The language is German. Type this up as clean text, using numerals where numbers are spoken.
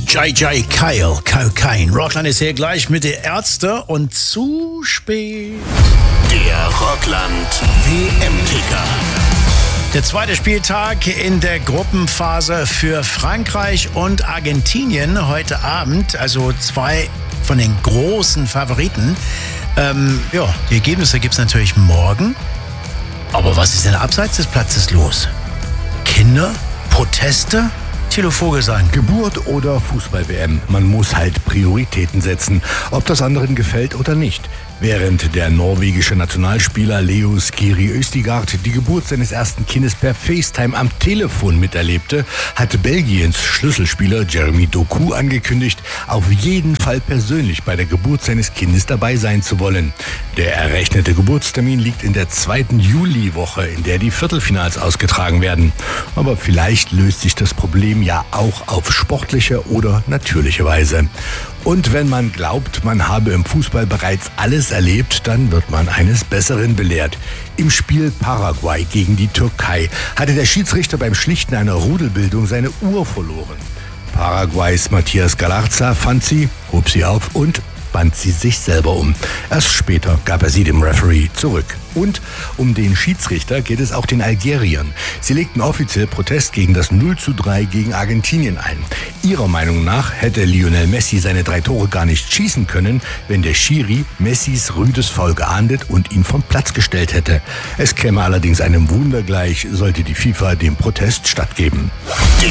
J.J. Kyle, Cocaine. Rockland ist hier gleich mit den Ärzten und zu spät. Der Rockland WM-Ticker. Der zweite Spieltag in der Gruppenphase für Frankreich und Argentinien heute Abend. Also zwei von den großen Favoriten. Die Ergebnisse gibt es natürlich morgen. Aber was ist denn abseits des Platzes los? Kinder? Proteste? Thilo Vogelsang. Geburt oder Fußball-WM. Man muss halt Prioritäten setzen, ob das anderen gefällt oder nicht. Während der norwegische Nationalspieler Leo Skiri Østigard die Geburt seines ersten Kindes per FaceTime am Telefon miterlebte, hatte Belgiens Schlüsselspieler Jeremy Doku angekündigt, auf jeden Fall persönlich bei der Geburt seines Kindes dabei sein zu wollen. Der errechnete Geburtstermin liegt in der 2. Juliwoche, in der die Viertelfinals ausgetragen werden. Aber vielleicht löst sich das Problem ja auch auf sportliche oder natürliche Weise. Und wenn man glaubt, man habe im Fußball bereits alles erlebt, dann wird man eines Besseren belehrt. Im Spiel Paraguay gegen die Türkei hatte der Schiedsrichter beim Schlichten einer Rudelbildung seine Uhr verloren. Paraguays Matías Galarza fand sie, hob sie auf und band sie sich selber um. Erst später gab er sie dem Referee zurück. Und um den Schiedsrichter geht es auch den Algeriern. Sie legten offiziell Protest gegen das 0:3 gegen Argentinien ein. Ihrer Meinung nach hätte Lionel Messi seine 3 Tore gar nicht schießen können, wenn der Schiri Messis rüdes Foul geahndet und ihn vom Platz gestellt hätte. Es käme allerdings einem Wunder gleich, sollte die FIFA dem Protest stattgeben.